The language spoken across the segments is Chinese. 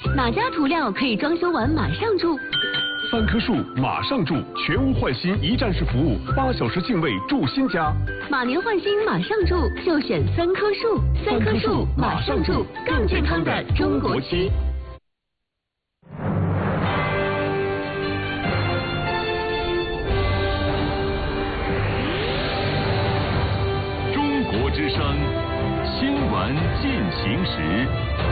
哪家涂料可以装修完马上住 ？3棵树马上住，全屋换新一站式服务，8小时净位住新家。 马年换新马上住，就选3棵树。3棵树马上住，更健康的中国区。 中国之声，新闻进行时。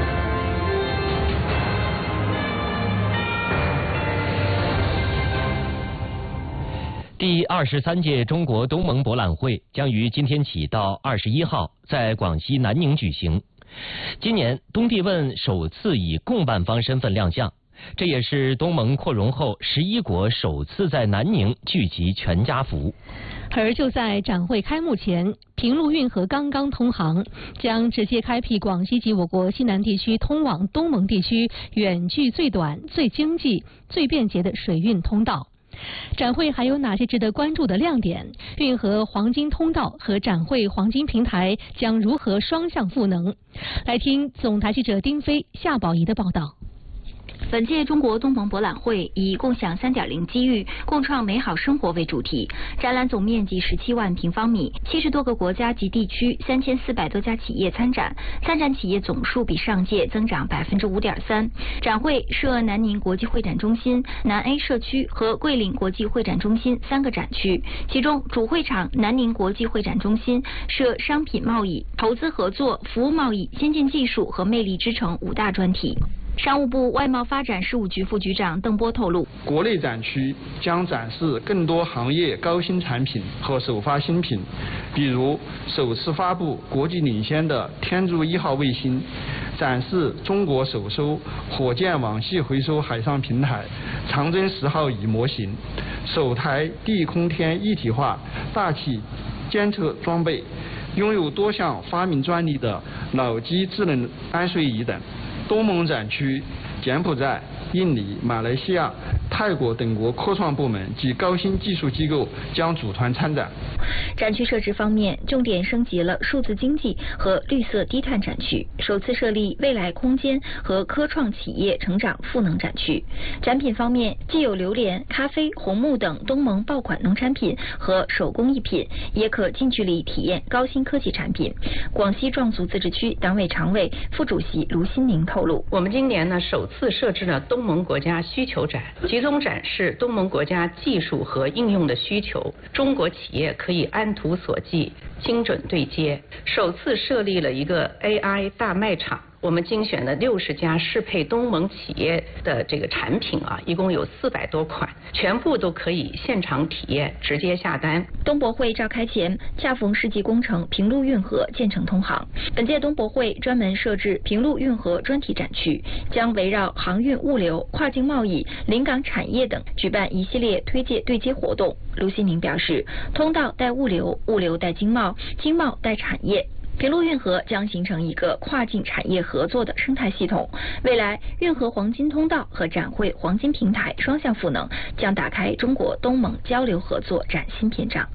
第23届中国东盟博览会将于今天起到21号在广西南宁举行。今年东帝汶首次以共办方身份亮相，这也是东盟扩容后11国首次在南宁聚集全家福。 而就在展会开幕前，平陆运河刚刚通航，将直接开辟广西及我国西南地区通往东盟地区远距最短、最经济、最便捷的水运通道。展会还有哪些值得关注的亮点？运河黄金通道和展会黄金平台将如何双向赋能？来听总台记者丁飞、夏宝仪的报道。 本届中国东盟博览会以共享3.0机遇，共创美好生活为主题。展览总面积17万平方米，70多个国家及地区，3400多家企业参展，参展企业总数比上届增长5.3%。展会设南宁国际会展中心、南 A 社区和桂林国际会展中心3个展区，其中主会场南宁国际会展中心设商品贸易、投资合作、服务贸易、先进技术和魅力之城5大专题。商务部外贸发展事务局副局长邓波透露， 国内展区将展示更多行业高新产品和首发新品，比如首次发布国际领先的天柱1号卫星，展示中国首艘火箭网系回收海上平台长征10号乙模型，首台地空天一体化大气监测装备，拥有多项发明专利的脑机智能安睡仪等。东盟展区，柬埔寨、印尼、马来西亚、泰国等国科创部门及高新技术机构将组团参展。 展区设置方面，重点升级了数字经济和绿色低碳展区，首次设立未来空间和科创企业成长赋能展区。展品方面，既有榴莲、咖啡、红木等东盟爆款农产品和手工艺品，也可近距离体验高新科技产品。广西壮族自治区党委常委、副主席卢新宁透露， 我们今年呢首次设置了东盟国家需求展，集中展示东盟国家技术和应用的需求，中国企业可以按图索骥，精准对接。首次设立了一个 AI 大卖场，我们精选了60家适配东盟企业的这个产品啊，一共有400多款，全部都可以现场体验，直接下单。 东博会召开前，恰逢世纪工程平陆运河建成通航。本届东博会专门设置平陆运河专题展区，将围绕航运物流、跨境贸易、临港产业等举办一系列推介对接活动。卢新宁表示，通道带物流，物流带经贸，经贸带产业。平陆运河将形成一个跨境产业合作的生态系统，未来运河黄金通道和展会黄金平台双向赋能，将打开中国东盟交流合作崭新篇章。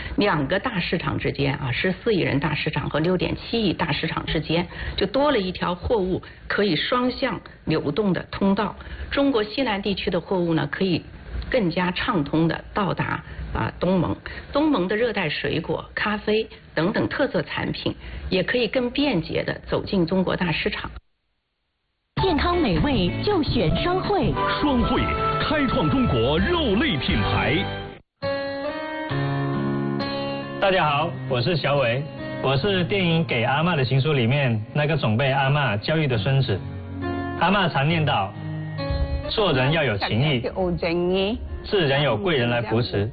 2个大市场之间啊，14亿人大市场和6.7亿大市场之间，就多了一条货物可以双向流动的通道。中国西南地区的货物呢，可以更加畅通的到达东盟，东盟的热带水果、咖啡等等特色产品，也可以更便捷地走进中国大市场。 健康美味就选双汇， 双汇开创中国肉类品牌。 大家好，我是小伟，我是电影《给阿嬷的情书》里面那个总被阿嬷教育的孙子。阿嬷常念叨，做人要有情义，自然有贵人来扶持。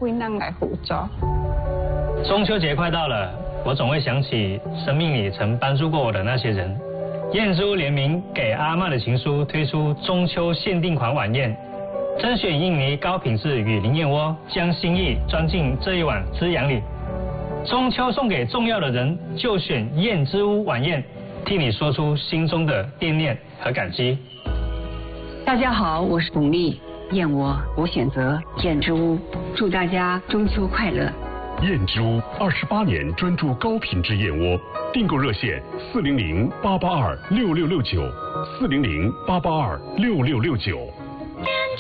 中秋节快到了，我总会想起生命里曾帮助过我的那些人。燕之屋联名给阿嬷的情书推出中秋限定款晚宴，甄选印尼高品质雨林燕窝，将心意装进这一碗滋养里。中秋送给重要的人，就选燕之屋晚宴，替你说出心中的惦念和感激。 大家好，我是巩俐，燕窝我选择燕之屋，祝大家中秋快乐。 燕之屋28年专注高品质燕窝，订购热线400-882-6669，400-882-6669。